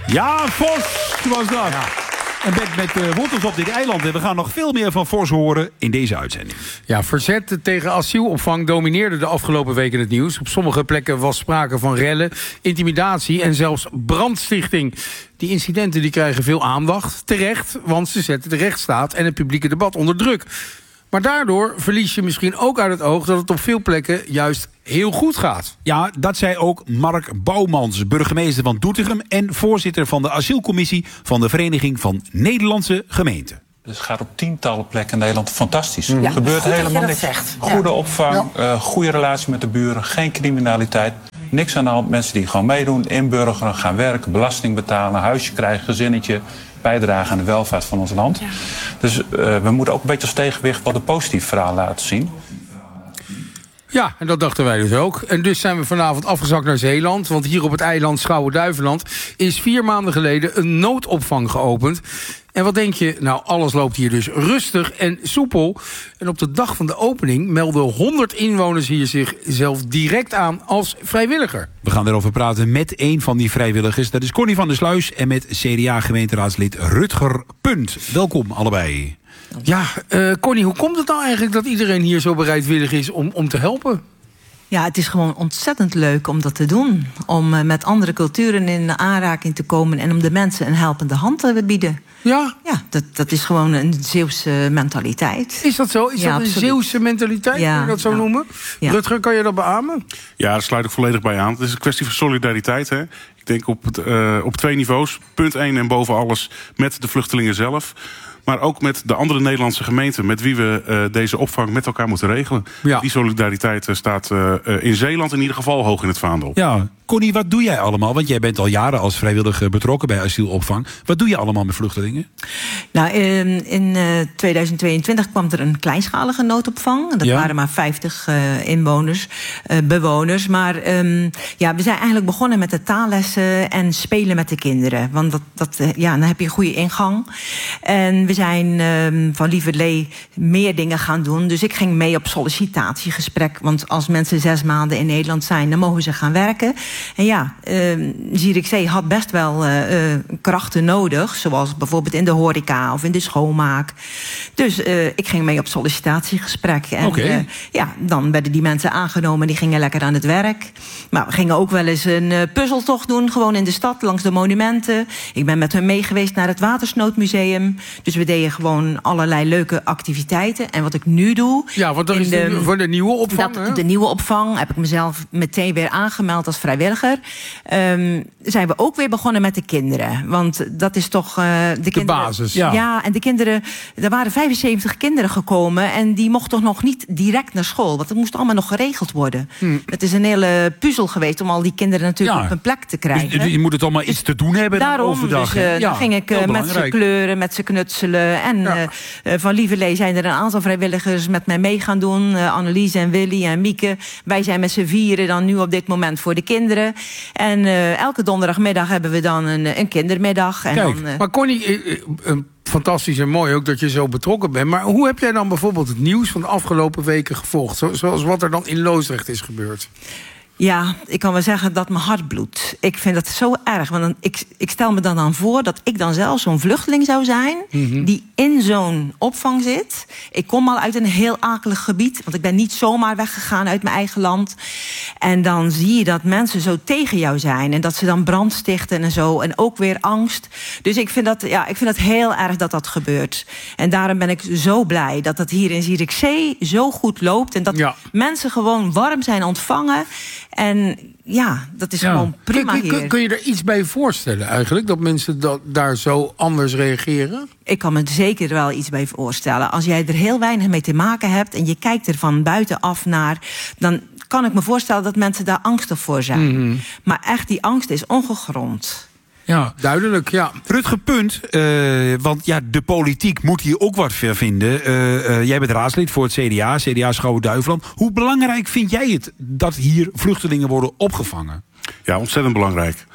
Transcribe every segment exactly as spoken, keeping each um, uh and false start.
Ja, Vos was dat. Ja. En met, met uh, wortels op dit eiland. En we gaan nog veel meer van Vos horen in deze uitzending. Ja, verzet tegen asielopvang domineerde de afgelopen weken het nieuws. Op sommige plekken was sprake van rellen, intimidatie en zelfs brandstichting. Die incidenten die krijgen veel aandacht, terecht, want ze zetten de rechtsstaat en het publieke debat onder druk. Maar daardoor verlies je misschien ook uit het oog dat het op veel plekken juist heel goed gaat. Ja, dat zei ook Mark Bouwmans, burgemeester van Doetinchem en voorzitter van de asielcommissie van de Vereniging van Nederlandse Gemeenten. Dus het gaat op tientallen plekken in Nederland fantastisch. Ja, er gebeurt helemaal niks. Zegt. Goede ja. opvang, ja. uh, goede relatie met de buren, geen criminaliteit. Niks aan de hand. Mensen die gewoon meedoen, inburgeren, gaan werken, belasting betalen, huisje krijgen, gezinnetje, bijdragen aan de welvaart van ons land. Ja. Dus uh, we moeten ook een beetje als tegenwicht wat een positief verhaal laten zien. Ja, en dat dachten wij dus ook. En dus zijn we vanavond afgezakt naar Zeeland. Want hier op het eiland Schouwen-Duiveland is vier maanden geleden een noodopvang geopend. En wat denk je? Nou, alles loopt hier dus rustig en soepel. En op de dag van de opening melden honderd inwoners hier zichzelf direct aan als vrijwilliger. We gaan erover praten met een van die vrijwilligers. Dat is Connie van der Sluis en met C D A-gemeenteraadslid Rutger Punt. Welkom allebei. Ja, uh, Connie, hoe komt het nou eigenlijk dat iedereen hier zo bereidwillig is om, om te helpen? Ja, het is gewoon ontzettend leuk om dat te doen. Om uh, met andere culturen in aanraking te komen en om de mensen een helpende hand te bieden. Ja? Ja, dat, dat is gewoon een Zeeuwse mentaliteit. Is dat zo? Is ja, dat een absoluut. Zeeuwse mentaliteit, ja, kun je dat zo ja. noemen? Ja. Rutger, kan je dat beamen? Ja, daar sluit ik volledig bij aan. Het is een kwestie van solidariteit, hè. Ik denk op, het, uh, op twee niveaus. Punt één en boven alles met de vluchtelingen zelf. Maar ook met de andere Nederlandse gemeenten met wie we uh, deze opvang met elkaar moeten regelen. Ja. Die solidariteit uh, staat uh, uh, in Zeeland in ieder geval hoog in het vaandel. Ja, Connie, wat doe jij allemaal? Want jij bent al jaren als vrijwilliger betrokken bij asielopvang. Wat doe je allemaal met vluchtelingen? Nou, in, in uh, tweeduizend tweeëntwintig kwam er een kleinschalige noodopvang. Dat ja. waren maar vijftig uh, inwoners, uh, bewoners. Maar um, ja, we zijn eigenlijk begonnen met de taallessen en spelen met de kinderen. Want dat, dat, uh, ja, dan heb je een goede ingang. En we zijn um, van Lieverlee meer dingen gaan doen. Dus ik ging mee op sollicitatiegesprek. Want als mensen zes maanden in Nederland zijn, dan mogen ze gaan werken. En ja, uh, Zierikzee had best wel uh, uh, krachten nodig. Zoals bijvoorbeeld in de horeca of in de schoonmaak. Dus uh, ik ging mee op sollicitatiegesprek. En okay. uh, ja, dan werden die mensen aangenomen. Die gingen lekker aan het werk. Maar we gingen ook wel eens een uh, puzzeltocht doen. Gewoon in de stad, langs de monumenten. Ik ben met hun mee geweest naar het Watersnoodmuseum. Dus we deden gewoon allerlei leuke activiteiten. En wat ik nu doe... Ja, want dat is de, de, voor de nieuwe opvang. Dat, de nieuwe opvang heb ik mezelf meteen weer aangemeld als vrijwilliger. Um, zijn we ook weer begonnen met de kinderen. Want dat is toch... Uh, de, de kinderen, basis. Ja. ja, en de kinderen... Er waren vijfenzeventig kinderen gekomen... en die mochten toch nog niet direct naar school. Want het moest allemaal nog geregeld worden. Hmm. Het is een hele puzzel geweest... om al die kinderen natuurlijk ja. op een plek te krijgen. Dus je moet het allemaal iets te doen hebben dan Daarom, overdag. Dus, uh, ja, dan ging ik uh, met ze kleuren, met ze knutselen. En ja. uh, van Lieverlee zijn er een aantal vrijwilligers met mij mee gaan doen. Uh, Annelies en Willy en Mieke. Wij zijn met z'n vieren dan nu op dit moment voor de kinderen. En uh, elke donderdagmiddag hebben we dan een, een kindermiddag. En Kijk, dan, uh, maar Connie, uh, uh, fantastisch en mooi ook dat je zo betrokken bent. Maar hoe heb jij dan bijvoorbeeld het nieuws van de afgelopen weken gevolgd? Zo, zoals wat er dan in Loosdrecht is gebeurd? Ja, ik kan wel zeggen dat mijn hart bloedt. Ik vind dat zo erg. Want dan, ik, ik stel me dan, dan voor dat ik dan zelf zo'n vluchteling zou zijn... Mm-hmm. die in zo'n opvang zit. Ik kom al uit een heel akelig gebied. Want ik ben niet zomaar weggegaan uit mijn eigen land. En dan zie je dat mensen zo tegen jou zijn. En dat ze dan brand stichten en zo. En ook weer angst. Dus ik vind dat, ja, ik vind dat heel erg dat dat gebeurt. En daarom ben ik zo blij dat het hier in Zierikzee zo goed loopt. En dat ja. mensen gewoon warm zijn ontvangen... En ja, dat is ja. gewoon prima kun, hier. Kun, kun je er iets bij voorstellen eigenlijk? Dat mensen dat, daar zo anders reageren? Ik kan me zeker wel iets bij voorstellen. Als jij er heel weinig mee te maken hebt... en je kijkt er van buitenaf naar... dan kan ik me voorstellen dat mensen daar angstig voor zijn. Mm-hmm. Maar echt, die angst is ongegrond. Ja, duidelijk, ja. Rutger Punt, uh, want ja, de politiek moet hier ook wat ver vinden. Uh, uh, jij bent raadslid voor het C D A, C D A Schouwen-Duiveland. Hoe belangrijk vind jij het dat hier vluchtelingen worden opgevangen? Ja, ontzettend belangrijk.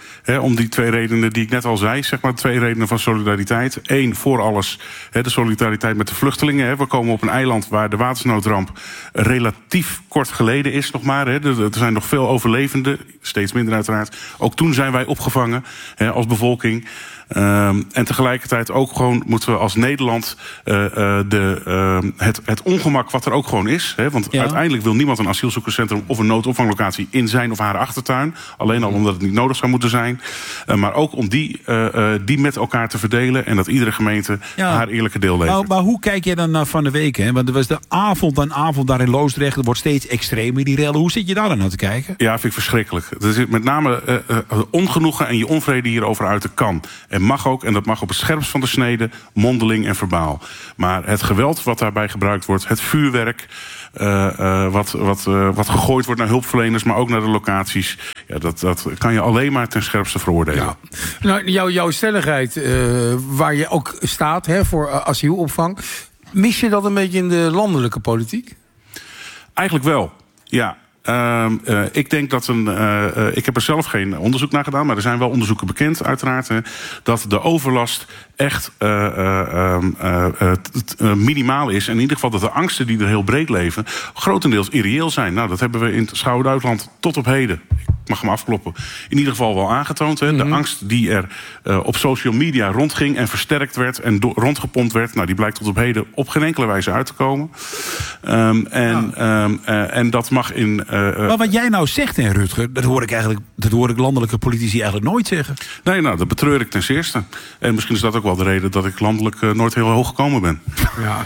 He, om die twee redenen die ik net al zei, zeg maar, twee redenen van solidariteit. Eén, voor alles, he, de solidariteit met de vluchtelingen. He. We komen op een eiland waar de watersnoodramp relatief kort geleden is nog maar. He. Er zijn nog veel overlevenden, steeds minder uiteraard. Ook toen zijn wij opgevangen, he, als bevolking. Um, en tegelijkertijd ook gewoon moeten we als Nederland uh, uh, de, uh, het, het ongemak wat er ook gewoon is. Hè, want ja. uiteindelijk wil niemand een asielzoekerscentrum of een noodopvanglocatie in zijn of haar achtertuin. Alleen al omdat het niet nodig zou moeten zijn. Uh, maar ook om die, uh, uh, die met elkaar te verdelen en dat iedere gemeente ja. haar eerlijke deel levert. Maar, maar hoe kijk jij dan naar Van de Week? Hè? Want er was de avond aan avond daar in Loosdrecht. Er wordt steeds extremer die rellen. Hoe zit je daar dan naar te kijken? Ja, vind ik verschrikkelijk. Het is met name uh, uh, ongenoegen en je onvrede hierover uiten kan. En mag ook, en dat mag op het scherpst van de snede, mondeling en verbaal. Maar het geweld wat daarbij gebruikt wordt, het vuurwerk, uh, uh, wat, wat, uh, wat gegooid wordt naar hulpverleners, maar ook naar de locaties, ja, dat, dat kan je alleen maar ten scherpste veroordelen. Ja. Nou, jouw, jouw stelligheid, uh, waar je ook staat, hè, voor uh, asielopvang, mis je dat een beetje in de landelijke politiek? Eigenlijk wel, ja. Uh, uh, ik denk dat een. Uh, uh, ik heb er zelf geen onderzoek naar gedaan, maar er zijn wel onderzoeken bekend, uiteraard. Hè, dat de overlast echt uh, uh, uh, uh, uh, minimaal is. En in ieder geval dat de angsten die er heel breed leven grotendeels irreëel zijn. Nou, dat hebben we in het Schouwen-Duitsland tot op heden, ik mag hem afkloppen, in ieder geval wel aangetoond. Hè. De mm-hmm. angst die er uh, op social media rondging en versterkt werd en do- rondgepompt werd, nou, die blijkt tot op heden op geen enkele wijze uit te komen. Um, en, ja. um, uh, en dat mag in. Uh, uh, maar wat jij nou zegt, hè, Rutger, dat hoor ik eigenlijk, dat hoor ik landelijke politici eigenlijk nooit zeggen. Nee, nou, dat betreur ik ten zeerste. En misschien is dat ook wel de reden dat ik landelijk uh, nooit heel hoog gekomen ben. Ja.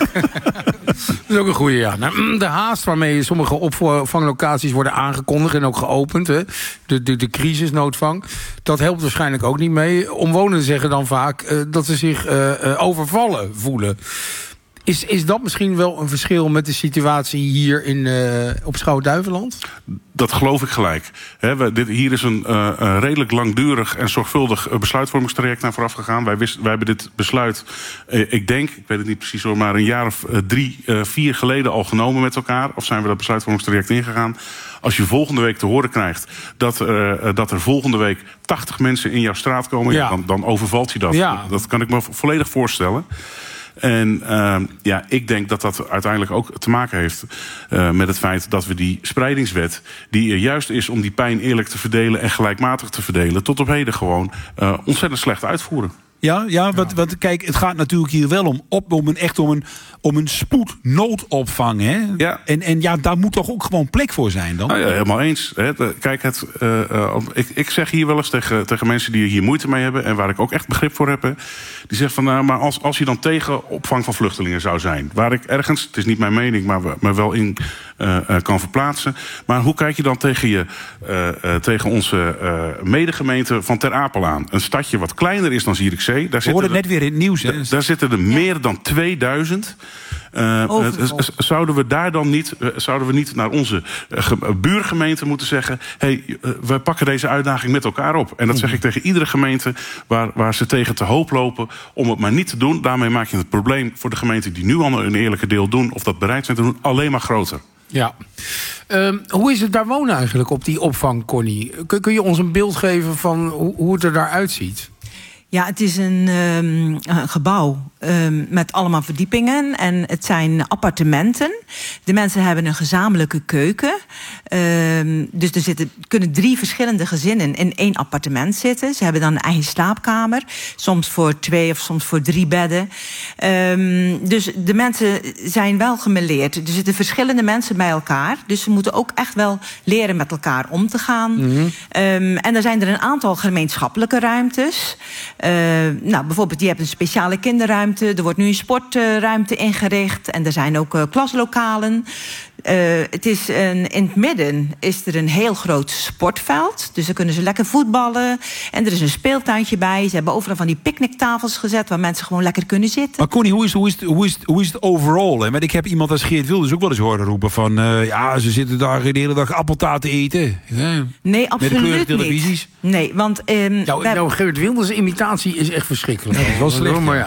Dat is ook een goede, ja. Nou, de haast waarmee sommige opvanglocaties worden aangekondigd en ook geopend, hè, de, de, de crisisnoodvang, dat helpt waarschijnlijk ook niet mee. Omwonenden zeggen dan vaak uh, dat ze zich uh, uh, overvallen voelen. Is, is dat misschien wel een verschil met de situatie hier in, uh, op Schouwen-Duiveland? Dat geloof ik gelijk. He, we, dit, hier is een uh, uh, redelijk langdurig en zorgvuldig uh, besluitvormingstraject naar vooraf gegaan. Wij, wist, wij hebben dit besluit, uh, ik denk, ik weet het niet precies hoor, maar een jaar of uh, drie, uh, vier geleden al genomen met elkaar. Of zijn we dat besluitvormingstraject ingegaan. Als je volgende week te horen krijgt dat, uh, dat er volgende week tachtig mensen in jouw straat komen, ja. dan, dan overvalt je dat. Ja. Dat kan ik me volledig voorstellen. En uh, ja, ik denk dat dat uiteindelijk ook te maken heeft uh, met het feit dat we die spreidingswet, die er juist is om die pijn eerlijk te verdelen en gelijkmatig te verdelen, tot op heden gewoon uh, ontzettend slecht uitvoeren. Ja, ja, want, want kijk, het gaat natuurlijk hier wel om, op, om een, echt om een, om een spoednoodopvang. Hè? Ja. En, en ja, daar moet toch ook gewoon plek voor zijn dan? Nou ja, helemaal eens. Hè. Kijk, het, uh, uh, ik, ik zeg hier wel eens tegen, tegen mensen die hier moeite mee hebben en waar ik ook echt begrip voor heb, hè, die zeggen van, nou, maar als, als je dan tegen opvang van vluchtelingen zou zijn, waar ik ergens, het is niet mijn mening, maar me wel in uh, uh, kan verplaatsen. Maar hoe kijk je dan tegen, je, uh, uh, tegen onze uh, medegemeente van Ter Apel aan? Een stadje wat kleiner is dan Zierikzee. Daar We hoorden het net weer in het nieuws. Hè? Daar zitten er meer dan tweeduizend. Uh, zouden we daar dan niet, uh, zouden we niet naar onze uh, buurgemeente moeten zeggen, hey, uh, wij pakken deze uitdaging met elkaar op. En dat zeg ik tegen iedere gemeente waar, waar ze tegen te hoop lopen om het maar niet te doen. Daarmee maak je het probleem voor de gemeenten die nu al een eerlijke deel doen, of dat bereid zijn te doen, alleen maar groter. Ja. Um, hoe is het daar wonen eigenlijk op die opvang, Connie? Kun, kun je ons een beeld geven van hoe, hoe het er daar uitziet? Ja, het is een, um, een gebouw um, met allemaal verdiepingen. En het zijn appartementen. De mensen hebben een gezamenlijke keuken. Um, dus er zitten, kunnen drie verschillende gezinnen in één appartement zitten. Ze hebben dan een eigen slaapkamer. Soms voor twee of soms voor drie bedden. Um, dus de mensen zijn wel gemêleerd. Er zitten verschillende mensen bij elkaar. Dus ze moeten ook echt wel leren met elkaar om te gaan. Mm-hmm. Um, en er zijn er een aantal gemeenschappelijke ruimtes. Uh, nou, bijvoorbeeld, je hebt een speciale kinderruimte. Er wordt nu een sportruimte ingericht. En er zijn ook uh, klaslokalen. Uh, het is een, in het midden is er een heel groot sportveld. Dus dan kunnen ze lekker voetballen. En er is een speeltuintje bij. Ze hebben overal van die picknicktafels gezet waar mensen gewoon lekker kunnen zitten. Maar Connie, hoe is, hoe is, het, hoe is, het, hoe is het overall? Hè? Want ik heb iemand als Geert Wilders ook wel eens horen roepen van, Uh, ja, ze zitten daar de hele dag appeltaart te eten. Ja. Nee, absoluut niet. Nee, want Um, nou, nou, Geert Wilders' imitatie is echt verschrikkelijk. Ja, dat is wel slecht. Maar ja. doe, doe,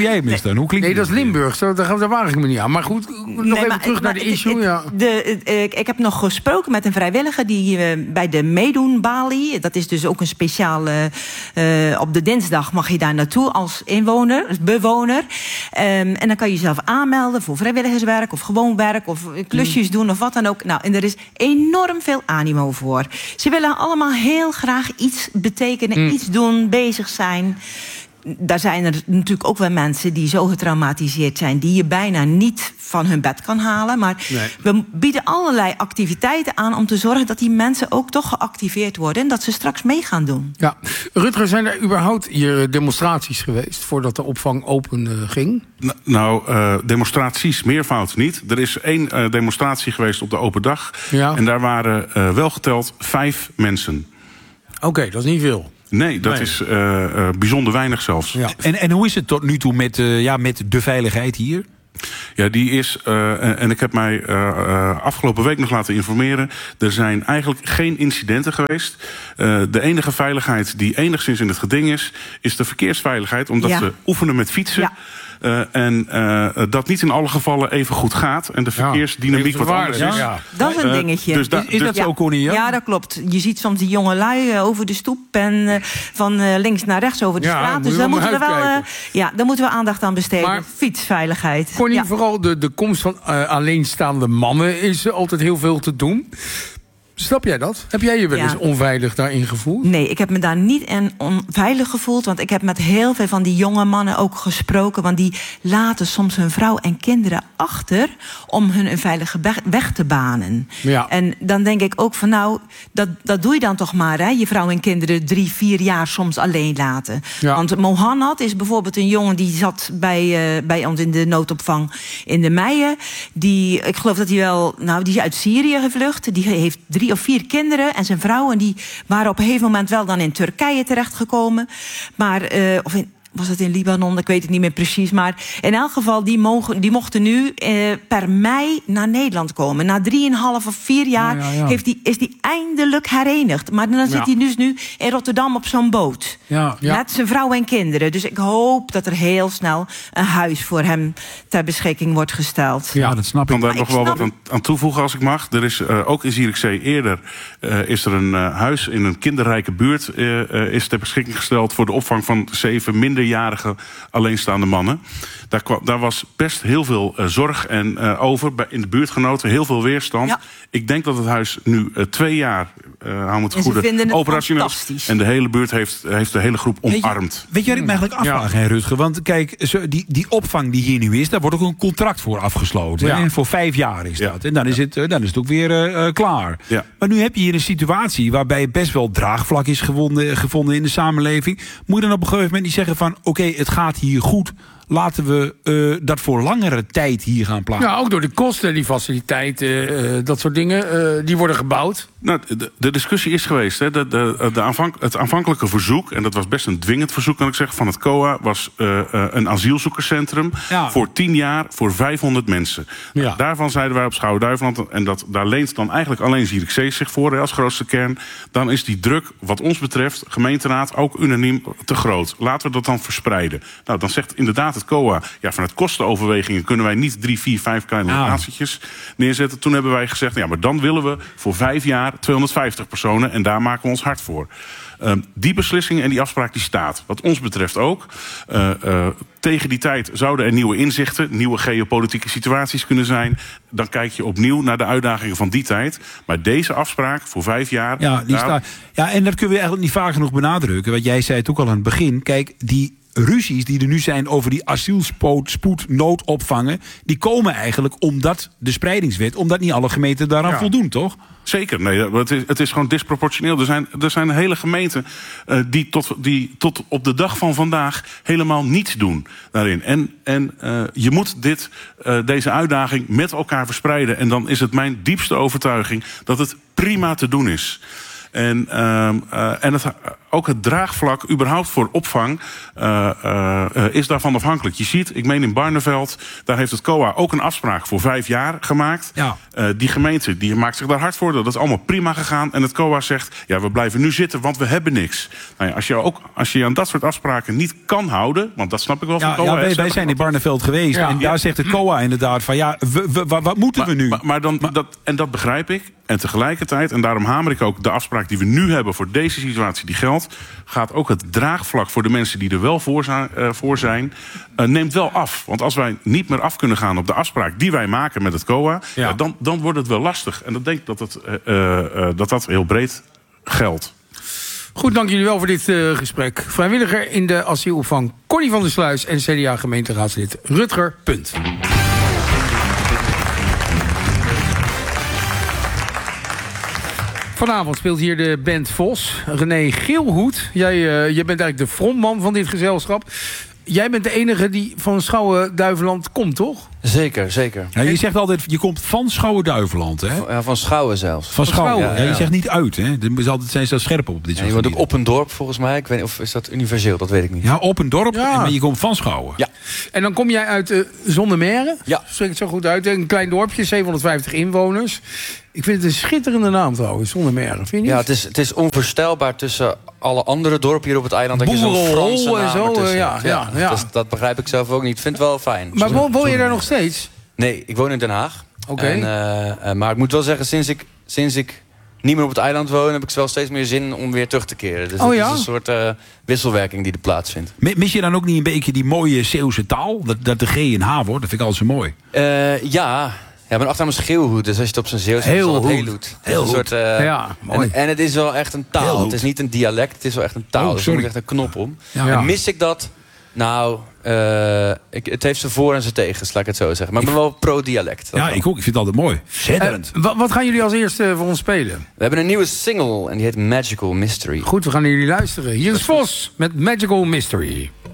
jij mis dan? Hoe klinkt Nee, dat is Limburg. Zo, daar, daar waag ik me niet aan. Maar goed, nog Nee, even maar- terug maar naar de het- issue. het- Ja. de, eh, ik heb nog gesproken met een vrijwilliger die eh, bij de Meedoen Bali. Dat is dus ook een speciale. eh, op de dinsdag mag je daar naartoe als inwoner, als bewoner. Ehm, en dan kan je jezelf aanmelden voor vrijwilligerswerk of gewoon werk of klusjes doen of wat dan ook. Nou, en er is enorm veel animo voor. Ze willen allemaal heel graag iets betekenen, Mm. iets doen, bezig zijn. Daar zijn er natuurlijk ook wel mensen die zo getraumatiseerd zijn, die je bijna niet van hun bed kan halen. Maar Nee. we bieden allerlei activiteiten aan om te zorgen dat die mensen ook toch geactiveerd worden en dat ze straks mee gaan doen. Ja. Rutger, zijn er überhaupt hier demonstraties geweest voordat de opvang open uh, ging? N- Nou, uh, demonstraties, meervoud niet. Er is één uh, demonstratie geweest op de open dag. Ja. En daar waren uh, wel geteld vijf mensen. Oké, okay, dat is niet veel. Nee, dat Nee. is uh, uh, bijzonder weinig zelfs. Ja. En, en hoe is het tot nu toe met, uh, ja, met de veiligheid hier? Ja, die is, uh, en, en ik heb mij uh, uh, afgelopen week nog laten informeren. Er zijn eigenlijk geen incidenten geweest. Uh, de enige veiligheid die enigszins in het geding is, is de verkeersveiligheid. Omdat Ja. ze oefenen met fietsen. Ja. Uh, en uh, dat niet in alle gevallen even goed gaat. En de verkeersdynamiek wat anders is. Ja. Dat is een Uh, dingetje. dus da- Is, is dat dus- zo, Connie? Ja? Ja, dat klopt. Je ziet soms die jonge lui eh, over de stoep en eh, van eh, links naar rechts over de Ja, straat. moet Dus je daar wel moeten we maar wel, eh, uitkijken. ja, daar moeten we aandacht aan besteden. Maar- Fietsveiligheid. Connie, Ja. vooral de, de komst van uh, alleenstaande mannen is altijd heel veel te doen. Snap jij dat? Heb jij je wel Ja. eens onveilig daarin gevoeld? Nee, ik heb me daar niet in onveilig gevoeld. Want ik heb met heel veel van die jonge mannen ook gesproken. Want die laten soms hun vrouw en kinderen achter om hun een veilige weg- weg te banen. Ja. En dan denk ik ook van nou, dat, dat doe je dan toch maar. Hè? Je vrouw en kinderen drie, vier jaar soms alleen laten. Ja. Want Mohannad is bijvoorbeeld een jongen die zat bij, uh, bij ons in de noodopvang in de Meijen. Die, ik geloof dat hij wel, nou, die is uit Syrië gevlucht. Die heeft drie of vier kinderen en zijn vrouw. En die waren op een gegeven moment wel dan in Turkije terechtgekomen. Maar, uh, of in, was het in Libanon? Ik weet het niet meer precies. Maar in elk geval, die, mogen, die mochten nu uh, per mei naar Nederland komen. Na drieënhalf of vier jaar Ja, ja, ja. Heeft die, is die eindelijk herenigd. Maar dan zit Ja. hij dus nu in Rotterdam op zo'n boot. Ja. Ja. Met zijn vrouw en kinderen. Dus ik hoop dat er heel snel een huis voor hem ter beschikking wordt gesteld. Ja, dat snap Ik kan ik. daar Maar nog ik wel snap wat aan, aan toevoegen als ik mag. Er is uh, ook in Zierikzee eerder uh, is er een uh, huis in een kinderrijke buurt uh, uh, is ter beschikking gesteld voor de opvang van zeven minderjarige alleenstaande mannen. Daar, kwam, daar was best heel veel uh, zorg en uh, over bij, in de buurtgenoten, heel veel weerstand. Ja. Ik denk dat het huis nu uh, twee jaar, uh, hou me het En ze goede, vinden het operationeel is. fantastisch. En de hele buurt heeft, heeft de hele groep Weet je- omarmd. Weet je wat ik me eigenlijk afvraag, hè, Rutger? Want kijk, zo, die, die opvang die hier nu is, daar wordt ook een contract voor afgesloten. Ja. Hè? Voor vijf jaar is Ja. dat. En dan is het, eh, dan is het ook weer eh, eh, klaar. Ja. Maar nu heb je hier een situatie waarbij best wel draagvlak is gevonden, gevonden in de samenleving. Moet je dan op een gegeven moment niet zeggen van, oké, het gaat hier goed. Laten we uh, dat voor langere tijd hier gaan plaatsen. Ja, ook door de kosten, die faciliteiten, uh, dat soort dingen, uh, die worden gebouwd. Nou, de, de discussie is geweest. Hè. De, de, de aanvank, het aanvankelijke verzoek, en dat was best een dwingend verzoek, kan ik zeggen, van het C O A, was uh, uh, een asielzoekerscentrum Ja. voor tien jaar voor vijfhonderd mensen. Ja. Nou, daarvan zeiden wij op Schouwen-Duiveland, en dat, daar leent dan eigenlijk alleen Zierikzee zich voor hè, als grootste kern. Dan is die druk, wat ons betreft, gemeenteraad, ook unaniem te groot. Laten we dat dan verspreiden. Nou, dan zegt inderdaad het C O A, ja, vanuit kostenoverwegingen kunnen wij niet drie, vier, vijf kleine Ah. locatietjes neerzetten. Toen hebben wij gezegd, ja, maar dan willen we voor vijf jaar tweehonderdvijftig personen en daar maken we ons hard voor. Uh, die beslissing en die afspraak die staat. Wat ons betreft ook. Uh, uh, tegen die tijd zouden er nieuwe inzichten, nieuwe geopolitieke situaties kunnen zijn. Dan kijk je opnieuw naar de uitdagingen van die tijd. Maar deze afspraak voor vijf jaar. Ja, die daar- staat, ja, en dat kunnen we eigenlijk niet vaak genoeg benadrukken. Want jij zei het ook al aan het begin. Kijk, die ruzies die er nu zijn over die asielspoed-noodopvangen, die komen eigenlijk omdat de spreidingswet, omdat niet alle gemeenten daaraan Ja. voldoen, toch? Zeker, nee, het is, het is gewoon disproportioneel. Er zijn, er zijn hele gemeenten uh, die, tot, die tot op de dag van vandaag helemaal niets doen daarin. En, en uh, je moet dit, uh, deze uitdaging met elkaar verspreiden. En dan is het mijn diepste overtuiging dat het prima te doen is. En, uh, uh, en het ook het draagvlak überhaupt voor opvang uh, uh, uh, is daarvan afhankelijk. Je ziet, ik meen in Barneveld, daar heeft het C O A ook een afspraak voor vijf jaar gemaakt. Ja. Uh, die gemeente die maakt zich daar hard voor. Dat is allemaal prima gegaan. En het C O A zegt, ja, we blijven nu zitten, want we hebben niks. Nou ja, als je ook als je aan dat soort afspraken niet kan houden, want dat snap ik wel van Ja, het C O A. ja, wij, wij zijn in Barneveld geweest. Ja. En daar zegt het C O A inderdaad van ja, we, we, wat, wat moeten Maar, we nu? maar, maar dan, dat, en dat begrijp ik. En tegelijkertijd, en daarom hamer ik ook de afspraak die we nu hebben voor deze situatie die geldt, gaat ook het draagvlak voor de mensen die er wel voor zijn, uh, voor zijn uh, neemt wel af. Want als wij niet meer af kunnen gaan op de afspraak die wij maken met het C O A, Ja. ja, dan, dan wordt het wel lastig. En dan denk ik dat het, uh, uh, dat, dat heel breed geldt. Goed, dank jullie wel voor dit uh, gesprek. Vrijwilliger in de asielopvang Connie van der Sluis en C D A-gemeenteraadslid Rutger Punt. Vanavond speelt hier de band Vos. René Geelhoed, jij, uh, jij bent eigenlijk de frontman van dit gezelschap. Jij bent de enige die van Schouwen-Duiveland komt, toch? Zeker, zeker. Ja, je zegt altijd, je komt van Schouwen-Duiveland, hè? Ja, van Schouwen zelfs. Van Schouwen. Schouwen, Ja, je ja. zegt niet uit, hè? Er is altijd, zijn ze scherp op dit Ja, soort je woont ook gebieden. op een dorp volgens mij. Ik weet niet, of is dat universeel? Dat weet ik niet. Ja, op een dorp, Ja. maar je komt van Schouwen. Ja. En dan kom jij uit uh, Zondermeren. Ja. Spreek het zo goed uit. Een klein dorpje, zevenhonderdvijftig inwoners. Ik vind het een schitterende naam trouwens, Zondermeren. Vind je niet? Ja, het is, het is onvoorstelbaar tussen alle andere dorpen hier op het eiland. Dat je zo'n Boerenhol Franse en naam zo, ertussen ja, hebt. ja, ja. Dus dat begrijp ik zelf ook niet. Ik vind het wel fijn. Maar woon, woon je daar nog steeds? Nee, ik woon in Den Haag. Oké. En, uh, uh, maar ik moet wel zeggen, sinds ik, sinds ik niet meer op het eiland woon, heb ik wel steeds meer zin om weer terug te keren. Dus Oh, het ja? is een soort uh, wisselwerking die er plaatsvindt. Mis je dan ook niet een beetje die mooie Zeeuwse taal? Dat, dat de G en H wordt, dat vind ik altijd zo mooi. Uh, ja, ja, mijn achternaam is Geelhoed. Dus als je het op zijn Zeeuws hebt, is het Heel heel goed. goed. Heel een soort, uh, Ja, mooi. En, en het is wel echt een Heel taal. goed. Het is niet een dialect, het is wel echt een taal. Oh, dus er sorry. moet echt een knop om. Ja. En mis ik dat? Nou, uh, ik, het heeft zijn voor- en zijn tegens, laat ik het zo zeggen. Maar ik ben wel pro-dialect. dat Ja, wel. ik ook. Ik vind het altijd mooi. Schitterend. Uh, wat, wat gaan jullie als eerste voor ons spelen? We hebben een nieuwe single en die heet Magical Mystery. Goed, we gaan naar jullie luisteren. Hier is Vos met Magical Mystery.